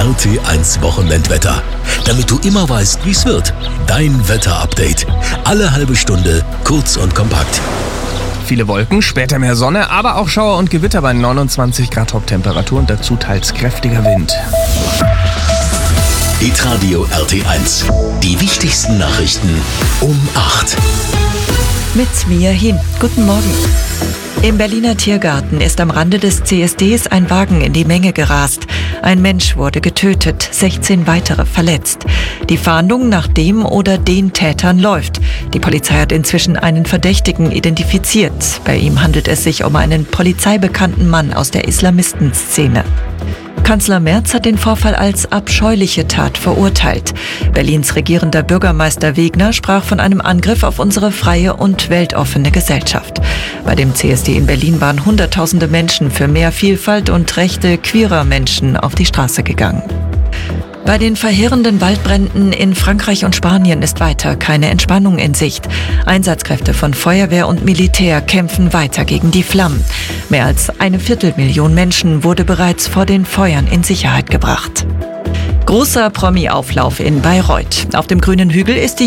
RT1 Wochenendwetter. Damit du immer weißt, wie es wird. Dein Wetterupdate. Alle halbe Stunde, kurz und kompakt. Viele Wolken, später mehr Sonne, aber auch Schauer und Gewitter bei 29 Grad Toptemperatur und dazu teils kräftiger Wind. Hitradio RT1. Die wichtigsten Nachrichten um 8. Mit Mia Hin. Guten Morgen. Im Berliner Tiergarten ist am Rande des CSDs ein Wagen in die Menge gerast. Ein Mensch wurde getötet, 16 weitere verletzt. Die Fahndung nach dem oder den Tätern läuft. Die Polizei hat inzwischen einen Verdächtigen identifiziert. Bei ihm handelt es sich um einen polizeibekannten Mann aus der Islamistenszene. Kanzler Merz hat den Vorfall als abscheuliche Tat verurteilt. Berlins regierender Bürgermeister Wegner sprach von einem Angriff auf unsere freie und weltoffene Gesellschaft. Bei dem CSD in Berlin waren Hunderttausende Menschen für mehr Vielfalt und Rechte queerer Menschen auf die Straße gegangen. Bei den verheerenden Waldbränden in Frankreich und Spanien ist weiter keine Entspannung in Sicht. Einsatzkräfte von Feuerwehr und Militär kämpfen weiter gegen die Flammen. Mehr als 250.000 Menschen wurde bereits vor den Feuern in Sicherheit gebracht. Großer Promi-Auflauf in Bayreuth. Auf dem grünen Hügel ist die